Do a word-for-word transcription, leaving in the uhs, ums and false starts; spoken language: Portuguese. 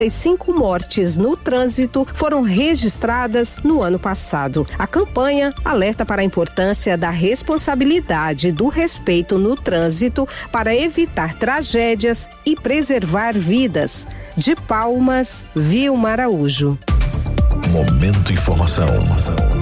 Cinco mortes no trânsito foram registradas no ano passado. A campanha alerta para a importância da responsabilidade e do respeito no trânsito para evitar tragédias e preservar vidas. De Palmas, Vilma Araújo. Momento Informação.